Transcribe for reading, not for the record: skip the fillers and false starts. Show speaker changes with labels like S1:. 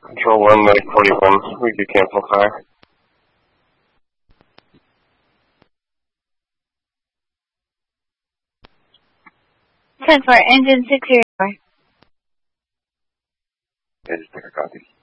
S1: Control 1, Medic 41, we do cancel fire.
S2: 10-4, engine 604.
S1: Yeah, just pick a copy.